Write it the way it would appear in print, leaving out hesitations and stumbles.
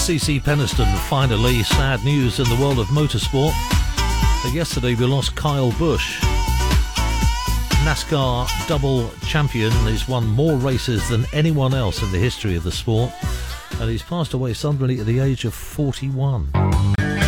CC Peniston, finally. Sad news in the world of motorsport. Yesterday we lost Kyle Busch. NASCAR double champion. He's won more races than anyone else in the history of the sport. And he's passed away suddenly at the age of 41.